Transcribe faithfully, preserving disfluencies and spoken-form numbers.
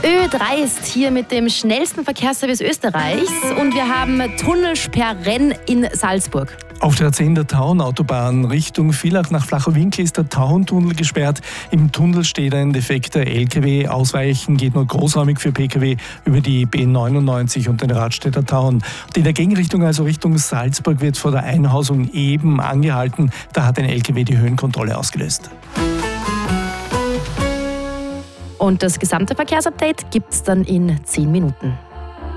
Ö drei ist hier mit dem schnellsten Verkehrsservice Österreichs und wir haben Tunnelsperren in Salzburg. Auf der A zehn der Tauern-Autobahn Richtung Villach nach Flachowinkel ist der Tauerntunnel gesperrt. Im Tunnel steht ein defekter L K W. Ausweichen geht nur großräumig für P K W über die B neunundneunzig und den Radstädter Tauern. In der Gegenrichtung, also Richtung Salzburg, wird vor der Einhausung eben angehalten. Da hat ein L K W die Höhenkontrolle ausgelöst. Und das gesamte Verkehrsupdate gibt's dann in zehn Minuten.